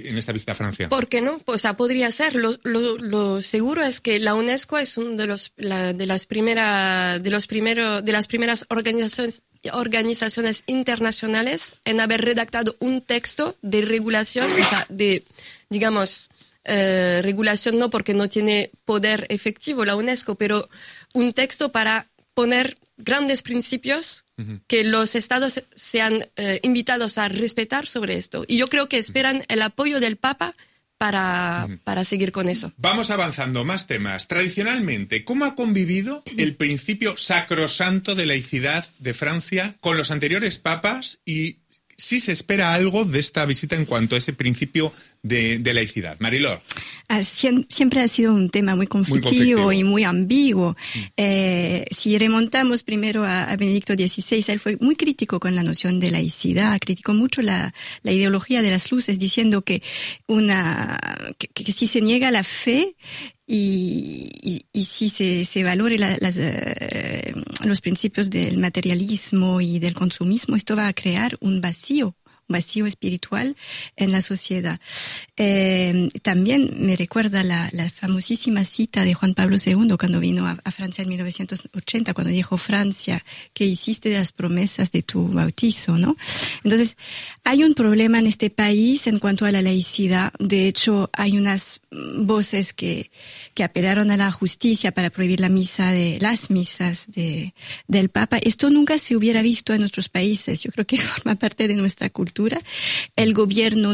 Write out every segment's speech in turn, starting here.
en esta visita a Francia? ¿Por qué no? O sea, podría ser. Lo seguro es que la UNESCO es uno de las primeras organizaciones internacionales en haber redactado un texto de regulación, o sea, regulación no porque no tiene poder efectivo la UNESCO, pero un texto para poner grandes principios que los estados sean invitados a respetar sobre esto. Y yo creo que esperan el apoyo del Papa para seguir con eso. Vamos avanzando, más temas. Tradicionalmente, ¿cómo ha convivido el principio sacrosanto de laicidad de Francia con los anteriores papas? Y si se espera algo de esta visita en cuanto a ese principio de laicidad. Mariló. Siempre ha sido un tema muy conflictivo y muy ambiguo. Si remontamos primero a Benedicto XVI, él fue muy crítico con la noción de laicidad, criticó mucho la ideología de las luces, diciendo que si se niega la fe y si se valore los principios del materialismo y del consumismo, esto va a crear un vacío espiritual en la sociedad. También me recuerda la famosísima cita de Juan Pablo II cuando vino a Francia en 1980, cuando dijo: Francia, ¿qué hiciste de las promesas de tu bautizo?, ¿no? Entonces, hay un problema en este país en cuanto a la laicidad. De hecho, hay unas voces que apelaron a la justicia para prohibir las misas del Papa. Esto nunca se hubiera visto en otros países. Yo creo que forma parte de nuestra cultura. El gobierno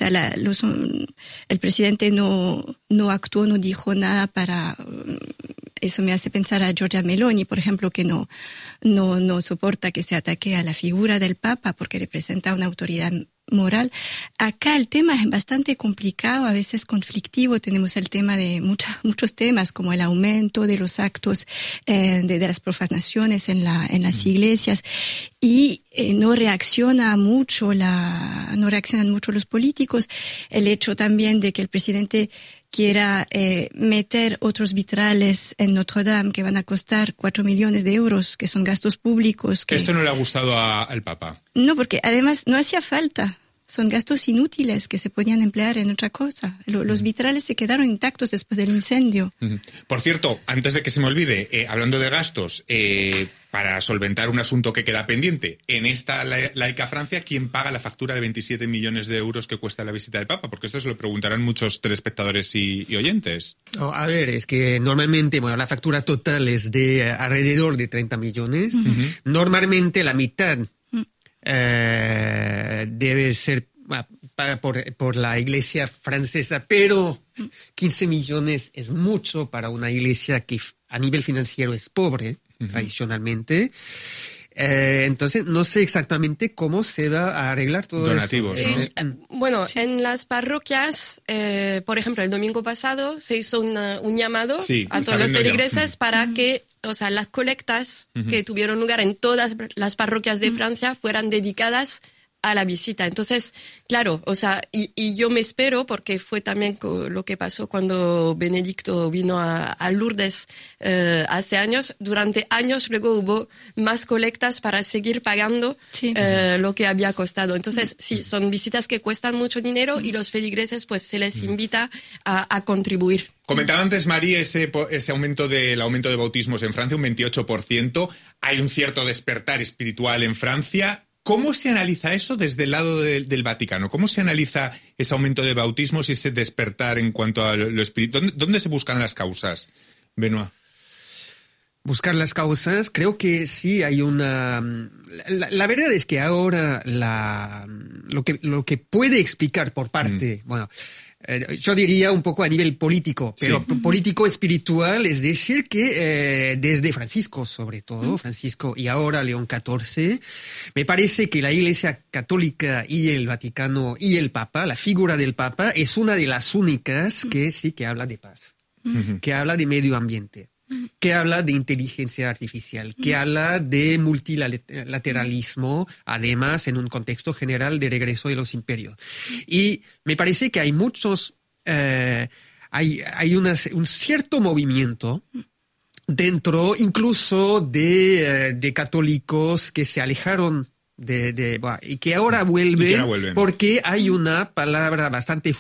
el presidente no actuó, no dijo nada para... Eso me hace pensar a Giorgia Meloni, por ejemplo, que no soporta que se ataque a la figura del Papa porque representa una autoridad moral. Acá el tema es bastante complicado, a veces conflictivo. Tenemos el tema de muchos temas, como el aumento de los actos de las profanaciones en las iglesias, y no reaccionan mucho los políticos. El hecho también de que el presidente quiera meter otros vitrales en Notre Dame que van a costar 4 millones de euros, que son gastos públicos. ¿Esto no le ha gustado al Papa? No, porque además no hacía falta. Son gastos inútiles que se podían emplear en otra cosa. Los vitrales se quedaron intactos después del incendio. Por cierto, antes de que se me olvide, hablando de gastos, para solventar un asunto que queda pendiente, en esta laica Francia, ¿quién paga la factura de 27 millones de euros que cuesta la visita del Papa? Porque esto se lo preguntarán muchos telespectadores y oyentes. No, a ver, es que normalmente, la factura total es de alrededor de 30 millones. Normalmente la mitad debe ser por la iglesia francesa, pero 15 millones es mucho para una iglesia que a nivel financiero es pobre, tradicionalmente. Entonces, no sé exactamente cómo se va a arreglar todo donativos, eso. Bueno, en las parroquias, por ejemplo, el domingo pasado se hizo un llamado a todos los feligreses para que, las colectas que tuvieron lugar en todas las parroquias de Francia fueran dedicadas a la visita. Entonces, claro, y yo me espero, porque fue también lo que pasó cuando Benedicto vino a Lourdes hace años. Durante años luego hubo más colectas para seguir pagando lo que había costado. Entonces, sí, son visitas que cuestan mucho dinero y los feligreses pues se les invita a contribuir. Comentaba antes, María, ese aumento de bautismos en Francia, un 28%. Hay un cierto despertar espiritual en Francia. ¿Cómo se analiza eso desde el lado del Vaticano? ¿Cómo se analiza ese aumento de bautismos y ese despertar en cuanto a lo espiritual? ¿Dónde se buscan las causas, Benoît? Buscar las causas, creo que sí hay una... La verdad es que ahora lo que puede explicar por parte... yo diría un poco a nivel político, pero político espiritual, es decir que desde Francisco, sobre todo, Francisco y ahora León XIV, me parece que la Iglesia Católica y el Vaticano y el Papa, la figura del Papa, es una de las únicas que sí que habla de paz, que habla de medio ambiente, que habla de inteligencia artificial, que habla de multilateralismo, además en un contexto general de regreso de los imperios. Y me parece que hay muchos, hay un cierto movimiento dentro incluso de católicos que se alejaron y que ahora vuelven, porque hay una palabra bastante